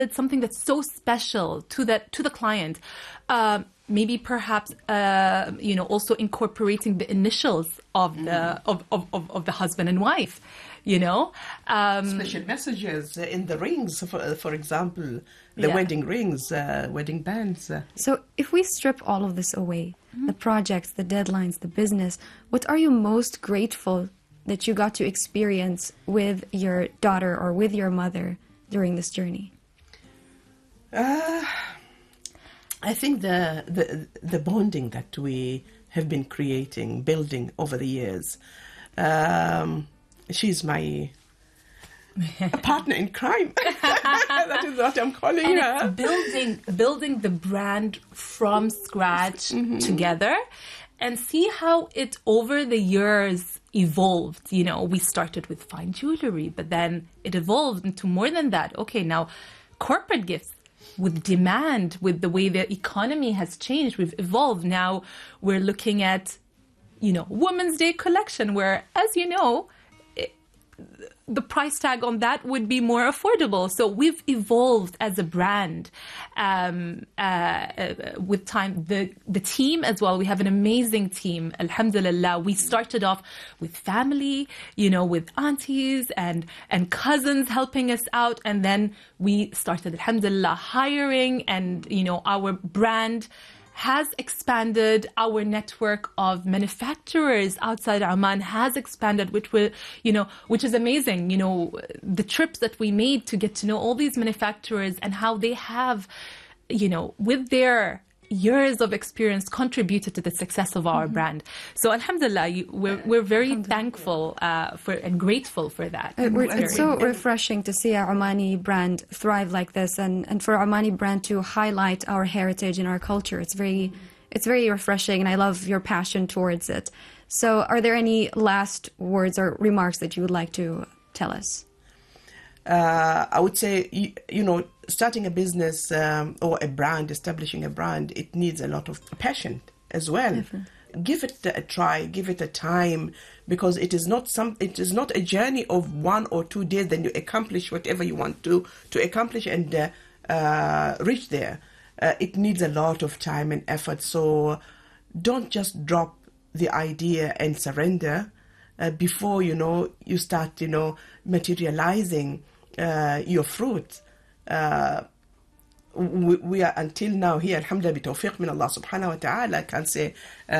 it's something that's so special to the client. Maybe perhaps also incorporating the initials of the husband and wife. Special messages in the rings, for example, the wedding rings, wedding bands. So if we strip all of this away, the projects, the deadlines, the business, what are you most grateful that you got to experience with your daughter or with your mother during this journey? I think the bonding that we have been building over the years. She's my partner in crime. That is what I'm calling her. Building the brand from scratch together, and see how it over the years evolved. We started with fine jewelry, but then it evolved into more than that. Okay, now corporate gifts. With demand, with the way the economy has changed, we've evolved. Now we're looking at, Women's Day collection, where, as you know, the price tag on that would be more affordable. So we've evolved as a brand with time. The team as well, we have an amazing team, alhamdulillah. We started off with family, with aunties and cousins helping us out. And then we started, alhamdulillah, hiring, and, our brand has expanded. Our network of manufacturers outside Oman has expanded, which is amazing. The trips that we made to get to know all these manufacturers and how they have, with their years of experience contributed to the success of our brand. So alhamdulillah, we're very thankful for and grateful for that. It's so refreshing to see our Omani brand thrive like this, and for our Omani brand to highlight our heritage and our culture. It's very refreshing, and I love your passion towards it. So are there any last words or remarks that you would like to tell us? I would say, starting a business or a brand, establishing a brand, it needs a lot of passion as well. Definitely. Give it a try, give it a time, because it is not a journey of 1 or 2 days. Then you accomplish whatever you want to accomplish and reach there. It needs a lot of time and effort. So don't just drop the idea and surrender before you start materializing your fruit. We are until now here, alhamdulillah, bitawfiq min Allah subhanahu wa ta'ala. I can't say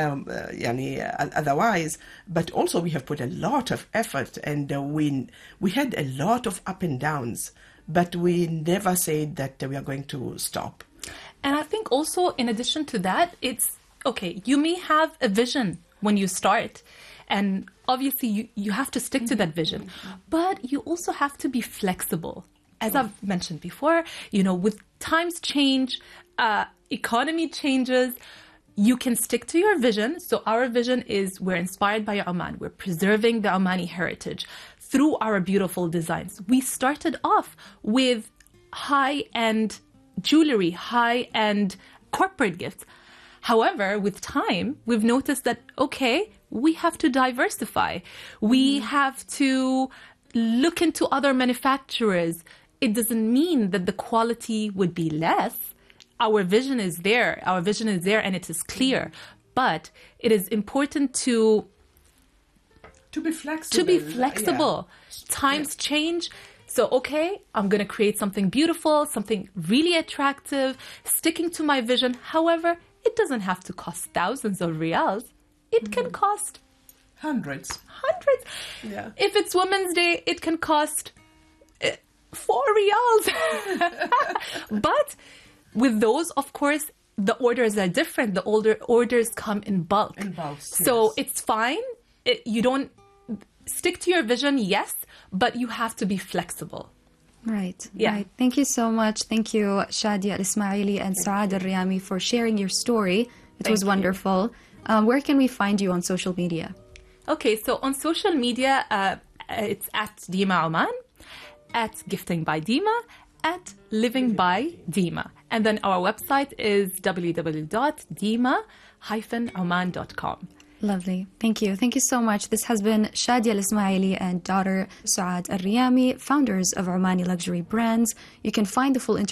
otherwise, but also we have put a lot of effort, and we had a lot of up and downs, but we never said that we are going to stop. And I think also, in addition to that, it's okay, you may have a vision when you start, and obviously you have to stick to that vision, but you also have to be flexible. As I've mentioned before, with times change, economy changes, you can stick to your vision. So our vision is, we're inspired by Oman. We're preserving the Omani heritage through our beautiful designs. We started off with high-end jewelry, high-end corporate gifts. However, with time, we've noticed that, okay, we have to diversify. We have to look into other manufacturers. It doesn't mean that the quality would be less. Our vision is there. Our vision is there, and it is clear. But it is important to be flexible. Yeah. Times change. So, okay, I'm going to create something beautiful, something really attractive, sticking to my vision. However, it doesn't have to cost thousands of riyals. It can cost hundreds. Yeah. If it's Women's Day, it can cost 4 riyals. But with those, of course, the orders are different. The orders come in bulk. So it's fine. You don't stick to your vision, yes, but you have to be flexible. Right. Thank you so much. Thank you, Shadia Al-Ismaili and Saad Al-Riyami, for sharing your story. It was wonderful. Where can we find you on social media? Okay, so on social media, it's at Dima Oman, at Gifting by Dima, at Living by Dima. And then our website is www.dima-oman.com. Lovely. Thank you. Thank you so much. This has been Shadia Al-Ismaili and daughter Saad Al-Riyami, founders of Omani Luxury Brands. You can find the full interview